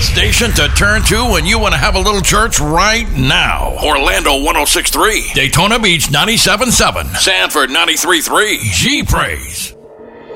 station to turn to when you want to have a little church right now. Orlando 106.3, Daytona Beach 97.7, Sanford 93.3, G-Praise.